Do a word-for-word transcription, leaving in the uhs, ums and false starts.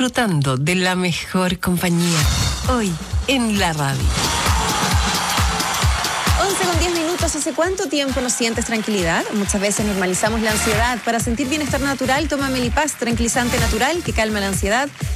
disfrutando de la mejor compañía. Hoy, en la radio. once con diez minutos. ¿Hace cuánto tiempo no sientes tranquilidad? Muchas veces normalizamos la ansiedad. Para sentir bienestar natural, toma Melipaz, tranquilizante natural que calma la ansiedad